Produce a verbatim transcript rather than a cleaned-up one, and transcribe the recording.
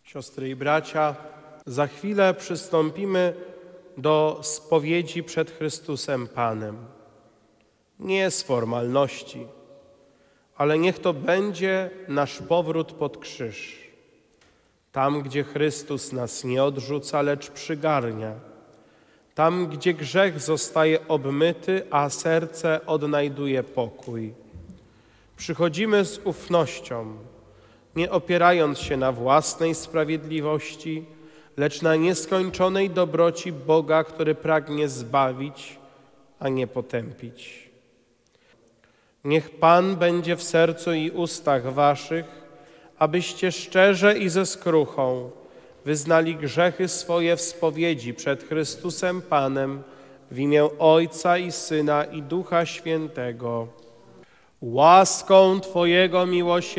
Siostry i bracia, za chwilę przystąpimy do spowiedzi przed Chrystusem Panem. Nie z formalności, ale niech to będzie nasz powrót pod krzyż. Tam, gdzie Chrystus nas nie odrzuca, lecz przygarnia. Tam, gdzie grzech zostaje obmyty, a serce odnajduje pokój. Przychodzimy z ufnością, nie opierając się na własnej sprawiedliwości, lecz na nieskończonej dobroci Boga, który pragnie zbawić, a nie potępić. Niech Pan będzie w sercu i ustach waszych, abyście szczerze i ze skruchą wyznali grzechy swoje w spowiedzi przed Chrystusem Panem w imię Ojca i Syna i Ducha Świętego. Łaską Twojego miłosierdzia